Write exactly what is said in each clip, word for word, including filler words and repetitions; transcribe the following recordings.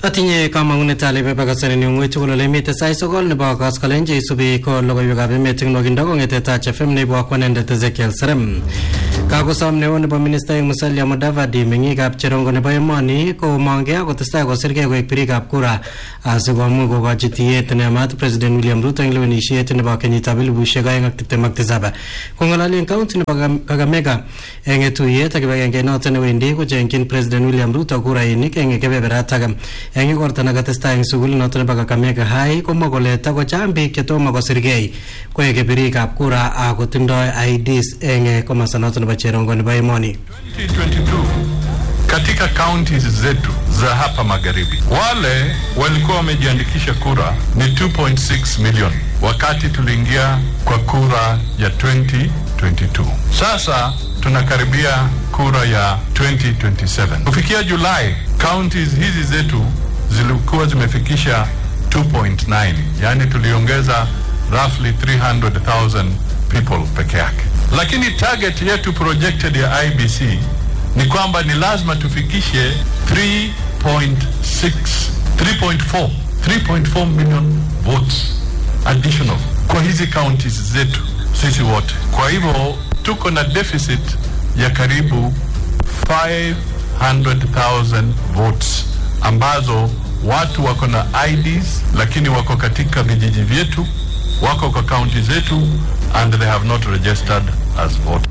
Atinye kamangunet ale bebakasani ni ngwetu kolole mite sai sokol nebo kaskalenje isubi ko logoiwekab emet ing nokindo kongete Touch F M nebo kwanendet Ezekiel Serem. Kakosom neo nebo Minister ing Musalia Mudavadi meng'ikab Cherongo nebo emoni ko mong'e akotestai kosirgei koek birikab kura asikomuch kokochi tiyet neyamat President William Ruto ing lewenisiet nebo kenyitab elibushek aeng ak tiptem ak tisab. Kong'alali eng county nebo Kakamega eng tuyet ak kibagenge noto newendi kocheng'chin President William Ruto kurainik eng kebeberatak. Eng igorta nakatestai eng sukul noto nebo Kakamega High komwa kole takochang biik chetomo kosirgei koek birikab kura akotindoi I Ds eng komasta noto nebo Cherongo nebo emoni. twenty twenty-two katika counties zetu za hapa magharibi wale walikuwa wamejiandikisha kura ni two point six million wakati tuliingia kwa kura ya twenty twenty-two. Sasa tunakaribia kura ya twenty twenty-seven. Kufikia Julai, counties hizi zetu zilikuwa zimefikisha two point nine, yani tuliongeza roughly three hundred thousand people peke yake. Lakini target yetu projected ya I B C ni kwamba ni lazima tufikishe three point six, three point four, three point four million votes additional kwa hizi counties zetu sisi wote. Kwa hivyo tuko na deficit ya karibu five hundred thousand votes ambazo watu wako na I Ds lakini wako katika vijiji vyetu, wako kwa county zetu and they have not registered as voters.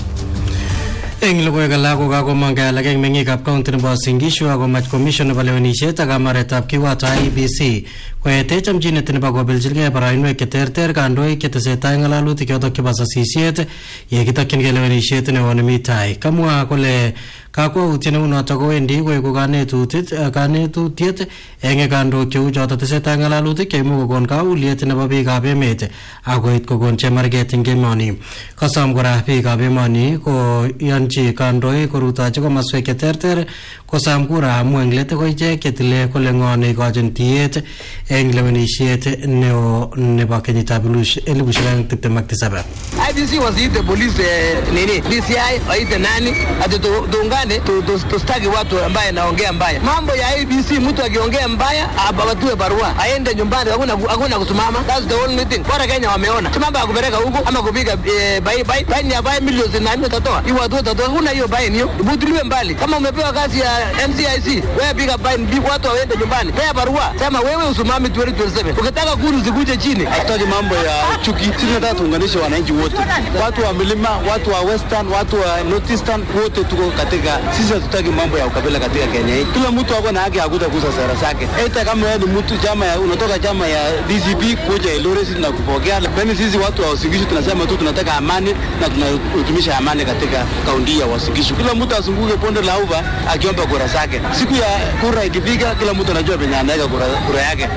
Eng logoiwek alak ko kakomong alak eng meng'ikab county nebo Singishu akomach commission nebo lewenisiet ak kamaretab kiwato I E B C koete chamchinet nebo kobeljingei barainwek cheterter kandoik chetesetai ng'alalutik chotok chebo sasisiet yekitokyingei lewenisiet neo nemi tai. Kamwa kole kakwautiet neunotok kowendi koeku kanetutiet kanetutiet eng kandoik cheu chotok tesetai ng'alalutik cheimuch kokon kauliet nebo biikab emet akoit kokon chemarget eng emoni. Kosom kora biikab emoni ko yanchi kandoik korutochi komaswek cheterter kosom kura amu eng let ko ichek chetile kole ng'o neikochin tiyet eng lewenisiet neo nebo kenyitab elibushek aeng tiptem ak tisab. I B C wasiite police nini D C I waite nani ati tuungane tustaki watu ambaye naongea mbaya. Mambo ya I B C, mtu akiongea mbaya apatiwe barua aende nyumbani, hakuna hakuna kusimama. That's the only thing. Bora Kenya wameona mambo ya kupeleka huko ama kupiga bai bai bai ya bai milioni na mia tatoa hiyo watu tatoa, huna hiyo bai hiyo ibutiliwe mbali. Kama umepewa kazi ya M C I C wewe piga bai watu waende nyumbani, pea barua sema wewe usimame twenty twenty-seven. Ukitaka kuru zikuje chini. Hataki mambo ya chuki. Sisi tunataka tuunganishe wananchi wote, watu wa milima, watu wa western, watu wa northeastern, wote tuko katika. Sisi hatutaki mambo ya ukabila katika Kenya hii. Kila mtu ako na haki ya kukuza sera zake. Hata kama wewe ni mtu chama ya unatoka chama ya D C P kuja Eldoret na kupokea, lakini sisi watu wa Usingishu tunasema tu tunataka amani na tunatumisha amani katika kaunti ya Usingishu. Kila mtu azunguke ponde la uva akiomba kura zake. Siku ya kura ikifika, kila mtu anajua penye anaweka kura, kura yake.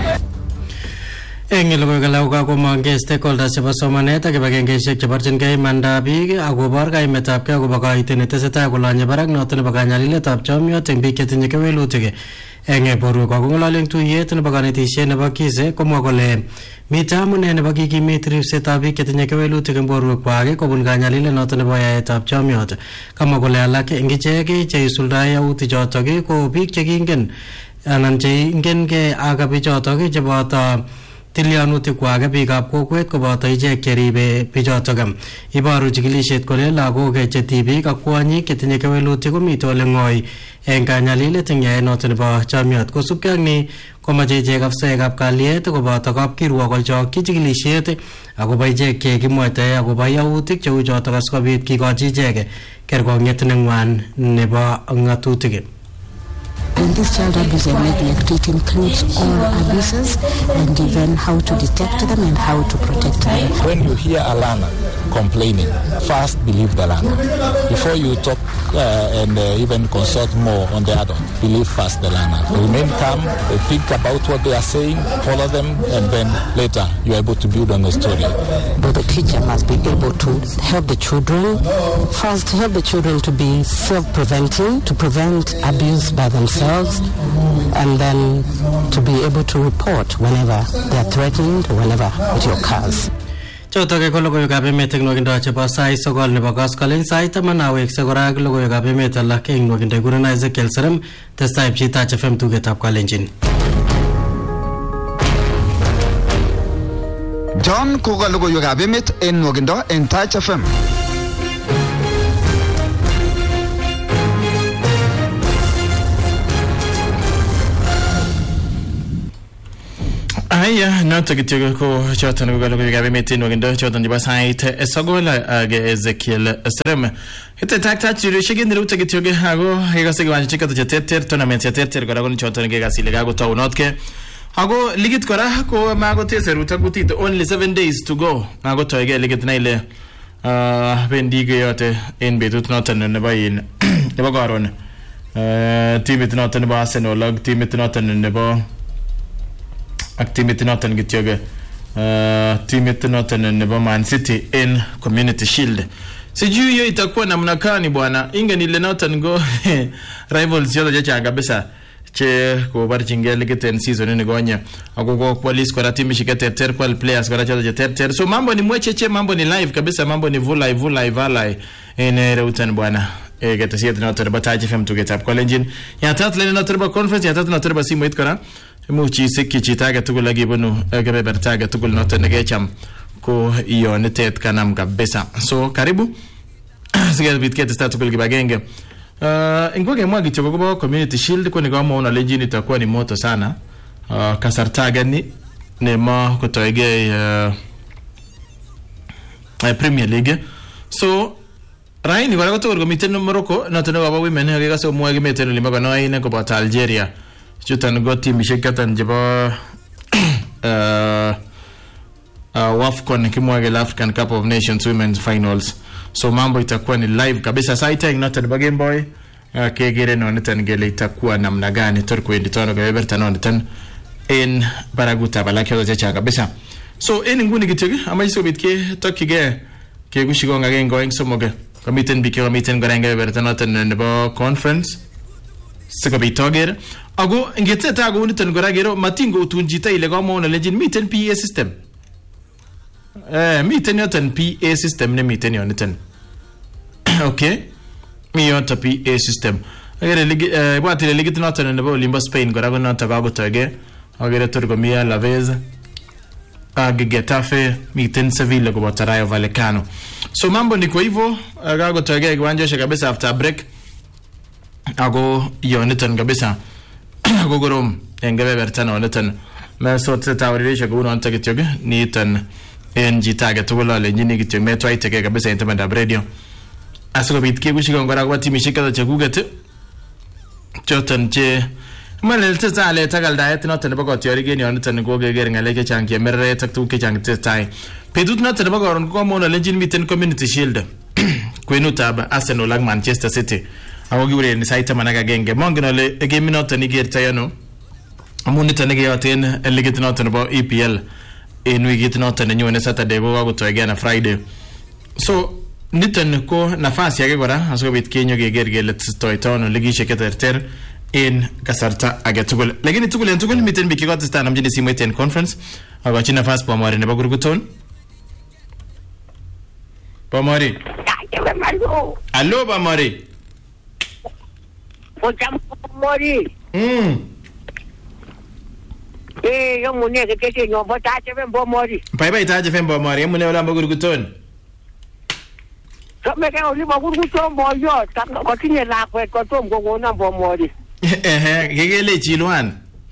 Eng logoiwek alak kakomong'e stakeholders chebo somanet ak kibagengeisiek cheborchingei imandab biik akobor kaimetabkei akobo kaitet netesetai kolonye barak noto nebo kanyaliletab chomyot eng biik chetinye kewelutik eng borwekwak. Kong'ololi eng tuyet nebo kanetisiet nebo Kise komwa kole mitei amune nebo kikimit ripsetab biik chetinye kewelutik eng borwekwak kobun kanyalilet noto nebo yaetab chomyot. Kamwa kole alak eng ichek cheisuldoi yautik chotok ko biik chekingen anan cheingengei ak bichotok cheboto tilyanutik kwak biikab kokwet koboto ichek cheribe bichotok. Iboru chikilisiet kole lagok che tibik ak kwonyik chetinye kewelutik komitei ole ng'oi eng kanyalilet eng yaet noto nebo chomyot. Kosubkei ak ni komache ichek afisaekab kalyet koboto kapkirwok kochokchi chikilisiet akobo ichek chekimwaitae akobo yautik cheu chotok asikobit kikochi ichek kerkong'et neng'wan nebo ng'atutik. In this child abuse and neglect, it includes all abuses and even how to detect them and how to protect them. When you hear a learner complaining, first believe the learner. Before you talk uh, and uh, even consult more on the adult, believe first the learner. Remain calm, think about what they are saying, follow them, and then later you are able to build on the story. But the teacher must be able to help the children, first help the children to be self-preventing, to prevent abuse by themselves, and then to be able to report whenever they are threatened, whenever it occurs. Chotok ko logoiwekab emet eng nwokindo chebo sait sokol nebo koskolen sait taman awekse kora ak logoiwekab emet alak eng nwokindo ikurenon Ezekiel Serem testai pcheet Touch F M tugetab Kalenjin. John ko ka logoiwekab emet en nwokindo en Touch F M. Aya noto kityo ko choton ko galo gabe metin wagindo choton diba site esagola age Ezekiel Serem ite tak tak chiro shigin ruta kityo ge hago hega se gwan chika to teter tournament ya teter gora gon choton ge gasile gago to notke hago ligit kora ko mago teser ruta gutit only seven days to go mago to ge ligit na ile ah bendige yote en betut noton ne bayin ne ba garon eh timit noton ba Arsenal lag timit noton ne ba activity noton gityoge uh, timit noton nebo Man City in Community Shield. Sijui hiyo itakuwa namna gani bwana. Inge nile noton go rivals yote jacha kabisa. Che ko barchinge ligeten season ni gonya. Agogo police kwa timu shikete ter kwa players kwa chacha ter ter. So mambo ni mwecheche, mambo ni live kabisa, mambo ni vulai vulai valai ene reutan bwana. E geta siete noton ba Touch F M to get up call engine. Ya tatu le noton ba conference, ya tatu noton ba simu itkora. Muchi sikki chitaga tugul lagi bunu gabe bertaga tugul noton negecham ko iyo netet kanam kabisa. So karibu sige bitkete sta tugul gibagenge. Uh, ingoge mwagi choko kwa Community Shield kwa nigama una legend itakuwa ni moto sana. Uh, kasartaga ni nema kutoege uh, uh, Premier League. So Raini kwa lakoto kwa miteno Morocco noton waba women hagega so mwagi meteno limaga no aine kwa bata Algeria. Chutan go team shikatan jeba uh, uh, WAFCON kimwage African Cup of Nations Women's Finals. So mambo itakuwa ni live kabisa site not the Game Boy uh, kegere no netan gele itakuwa namna gani torko editono ga Everton no netan in Baraguta balaki yote cha kabisa. So eni nguni gitege ama iso bitke tokige ke gushigonga gen going somoge komiten bike komiten goranga Everton no ten nebo conference siko bitogere ago ngete ago uniton goragero matingo tunjita ile gamo ona legend miten P A system eh miten yoten P A system ne miten yoten okay mi yota P A system agere ligi eh bwati le ligi noton ne bo limba Spain gorago nota gago toge agere torgo mia Lavez ag Getafe miten Sevilla go Rayo Vallecano. So mambo ni kwa hivyo gago toge gwanja kabisa after break ago yonetan kabisa ago gorom engebe bertana onetan ma so tawririsha go non tagityoge ni tan en jitaga tugula le nyini gityo metwa itege kabisa intamanda radio aso bitke gushiga ngora kwa timishika cha gugete chotan che malel tsale tagal diet notan bago tiori geni onetan go geger ngale ke changi merre taktu ke changi tsai pedut notan bago ron ko mo le jin miten Community Shield kwenu taba Arsenal lag Manchester City awogi wure ni saita managa genge mongino le game notan igerta yano amuni tanege yoten eligit notan bo E P L en wigit notan nyone Saturday go go to again Friday. So nitan ko nafasi yake gora aso bit kenyo geger gelet toitono ligi sheketerter in kasarta agetugul lakini tugul en tugul miten biki got stand amjini simu ten conference aga china fast po mari ne bagurguton po mari allo ba mari Pocham mori. Mm. Eh, yo mune ke kete no bota che ben bo mori. Pai pai ta je fen bo mari mune wala bagurguton. So me ke oli bagurguton bo yo, ta ko tinye la ko ko tom go go na bo mori. Eh eh, gegele chilwan.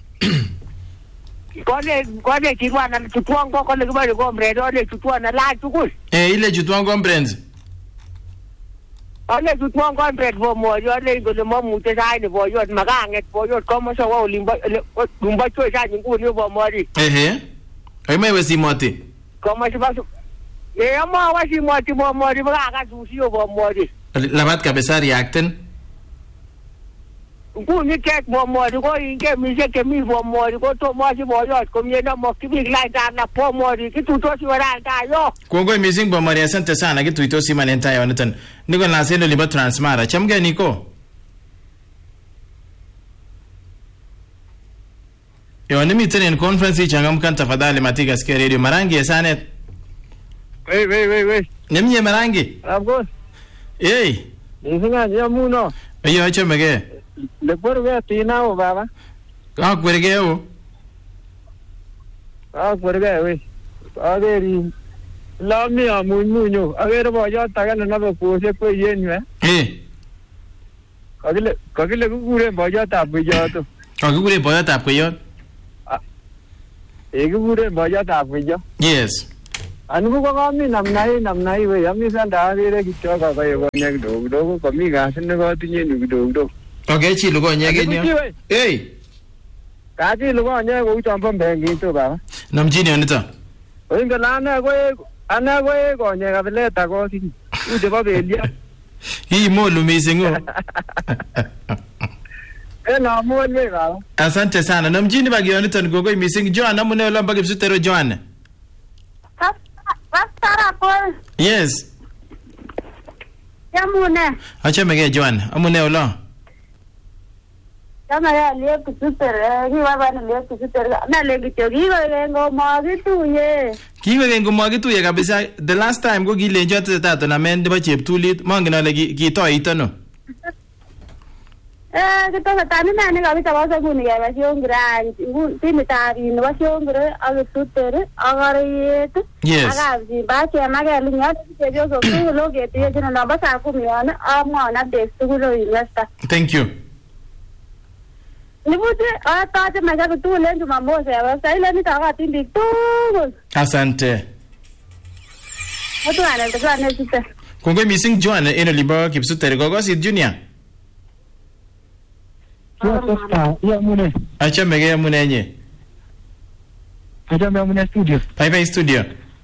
Ko le ko le chilwan na tutuan ko ko le ba go mre do le tutuan na la tukul. Eh ile tutuan go mbrens. Ale tutuan ko mre bo mori, ale go le mo mute sai ne bo yo maganget bo yo ko mo so wo limba limba cho sa ni ku ni bo mori. Eh eh. Ai mai wesi moti. Ko mo si ba e ama wasi moti bo mori ba ga su si bo mori. Labat kabisa reacten. Ku ni ket bo mori ko inge mi se ke mi bo mori ko to mo si bo yo ko mi na mo ki big line da na bo mori ki tu to si wala da yo. Kongo missing bo mori asante sana kitu ito si manenta ya wanatan. Niko na sendo liba transmara. Chamge niko. Yo nimi tena conference changamka tafadhali Matiga sikia radio Marangi sana. Wei wei wei wei. Nemye Marangi. Abgo. Eh. Nisinga ya muno. Ayo acha mege. Le porge tina o baba. Ah, cuergue o. Ah, cuergue, wei. Ageri. Lami amun munyo. Ageri boyot age nenabe kosek boyen yu. Eh. Kakile kakile kikuren boyotab kweyoto. Kakikuren boyotab kweyot. Eh kikuren boyotab kweyo. Yes. Anu ko kami namnai namnai we ami sanda agere kityo kakaye konyek kidogo kidogo komi kasi nekotinye ni kidogo kidogo. Okay, chilu konyek en yo. Eh. Kachilu konyek kou chombo mbengit to baba. Namjini onito. Oinge ane ko ane ko konyek kabileta kosinyi. Uje bo belia. Hii molu missing o. Eh na molu baba. Asante sana. Namjini bagionito ngogoi missing Joan amune olamba kipsutero Joan. Pastor Paul. Yes. Yamune. Achemege Joan, amune olo. Chama ya le kusuter, ni baba ni le kusuter. Na le kityo kigo magituye. Kigo gengo magituye kabisa. The last time go gilenjo tata na men deba cheptulit, mangen ale kitoito no. Eh, kitoka tani na ni kabisa basa kuni ya basiongura, timi tari ni basiongura ag suter, agariyet. Yes. Agazi ba che magali nyat che jo so ku lo ke tie jina na basa ku mi ana amwa na de su lo investa. Thank you. Ni bute a ta te maga tu le ndu mambo se ba sai le ni ta ga tin dik tu. Asante. Otu ana te ga ne sita. Kongo missing Joan eno liba kipsuter gogo si junior. Ya tosta, ya mune. Achemege amune nye. Achemege amune studio. Bye bye studio.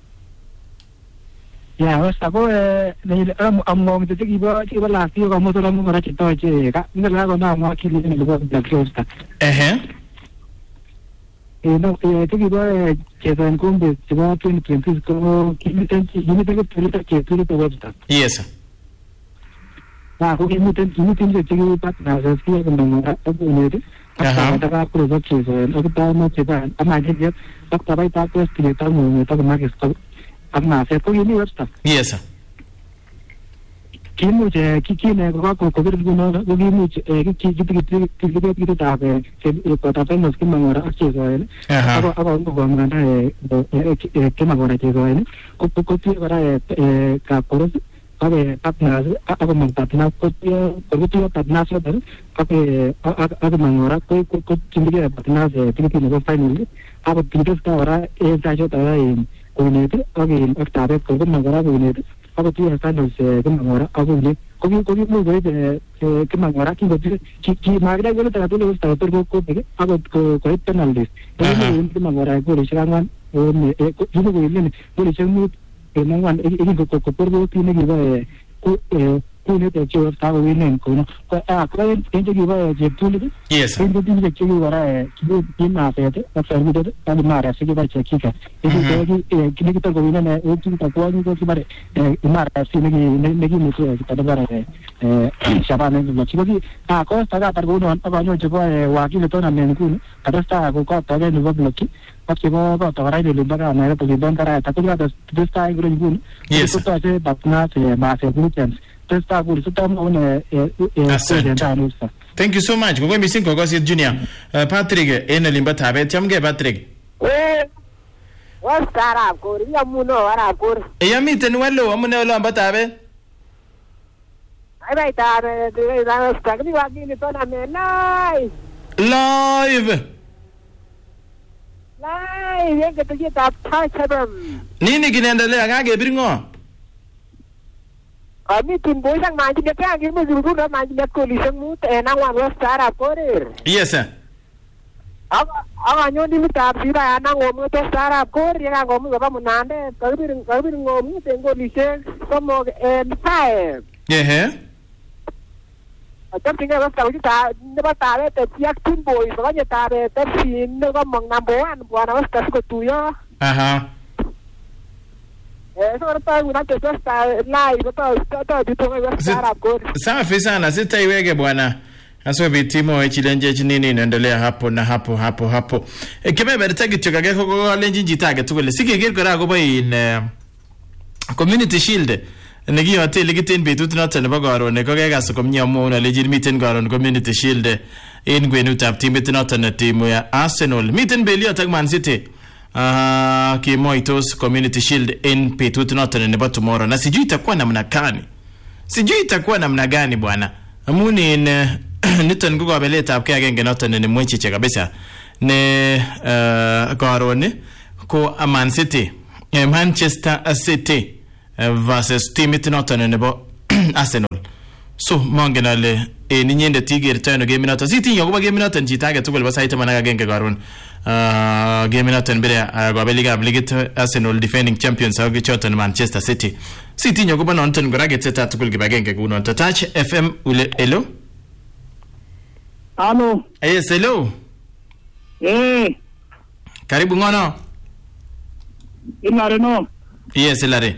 Ya, wasta ko eh ni am am te ki ba ki ba la ti ko mo to mo ra chi to che ka ngala ko na mo ki ni ni ko da klosta. Eh eh. No, eh te ki ba che to en kumbe che ba twenty twenty ko ki ni ten ki ni te ko pulita che tu to wasta. Yes. Na ko ki ni ten ki ni ten che ki pat na sa ki ko mo ra to ni de. Aha. Ta ka pro che so no ta mo che ba ama je je ta ba ta ko sti ta mo ta ma ke sto. Amma se ko yini wasta. Yes. Kimu je kiki ne ko ko ko bir guno ko kimu je ki ki ki ki ki ki ta be ke ko ta pe nos ki mangora che so ne. Aba aba ko ko ngana e ke mangora che so ne. Ko ko ko ti bara e ka ko abe patna aba mang patna ko ti ko ti patna so dar abe aba mangora ko ko ko ti ke patna se ti ki ne ko finally aba pintos ka bara e ta jo ta e Unite, okay, octave, como magara unite. Ako tiya sa nos ke magara ako ni. Kogi kogi mo gwe ke magara ki gwe ki ki magara gwe ta to lo sta to ko ko ke ako ko ko penalties. Ni ni magara ko le shirangan o ni e ko ni ko ni ko le shirangan e mangwan e ko ko ko por go ti ni gwe ko ko ne te cho sta go ni ko no. Ko a ko en je gwe je tu ni. Yes. En je ti je gwe ki ki na pe te ta sa ni de ta ni mara se gwe che ki ka. Kini kita gawin na eh kita kuha nito si bare eh imara si nagi nagi muso kita dabara eh siapa nih juga sih aku setelah terguna apa nyo coba wakil itu namanya aku terus tak aku kau tahu nih gua bloki pas coba kau tahu orang itu lembaga mana itu lembaga tapi ada terus tak ikut pun itu tuh aja bakna si bahasa Philippines terus tak aku itu tahu mau nih eh Thank you so much. Gogo missing gogo si Junior. Patrick ene limba tabe chamge Patrick. Eh Wasta Arab Kor, ya muno Arab Kor. E ya miten wallo amune wala mbatabe. Ai bai ta de da sta ni wa ni to na me live. Live. Live, ye ke te ta ta chabam. Nini kinaendelea ngage biringo? Kami timbo sang manji de ka ngi mo zuru na manji de ko li sang mu te na wa Wasta Arab Kor. Yes sir. Aga aga nyoni mita pira na ngomu to Arab Kor ya ngomu ga munande kabir kabir ngomu tengo lise como en pae. Eh. Atam tinga ba ta ta ne ba ta le te tiak timbo i ba nya ta le te fin ne ga mong nambo an bo na sta ko tuyo. Aha. Eh so ta una te sta live to to to to ga Arab Kor. Safi sana sitaiweke bwana. Aso bitimo echilenje chinini inaendelea hapo na hapo hapo hapo. E kebe beretagi chokage ko ko lenji jitage tukole. Sikigir kora go in uh, community shield. Negi hotel gitin betut noton nebo garon ne ko kegas komnya mo na lejin miten garon community shield in gwenut ab timit noton na timu ya Arsenal. Miten Beliot ak Man City. uh, kimoitos Community Shield in petut noton nebo tomorrow, na sijui itakuwa namna gani, sijui itakuwa namna gani bwana, amuni in niton ko kabeletab ke agenge noton ne mwechiche kabisa ne uh, karone ko Man City, uh, Manchester City uh, versus team it noton nebo Arsenal. So mongen ale e ninyende tigertano game noton City yokuba game noton chitage tugul basaita managa agenge karon uh, game noton bere uh, kabeligab ligit Arsenal defending champions ag choton Manchester City. City yokuba noton goragete tugul gibagenge kuno Touch F M ule hello. Hello. Yes, hello. Eh. Karibu ngono. Ilare no. Yes, Ilare.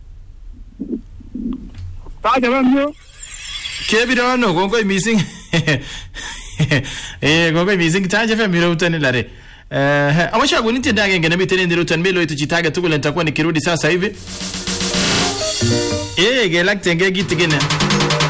Taja wangu. Kebiro no gongoi missing. Eh, gongoi missing taja fa miro utani Ilare. Eh, amasha guniti ndage ngene mitene ndiro tan melo itu chitaga tugule nitakuwa nikirudi sasa hivi. Eh, gelak tenge gitigene.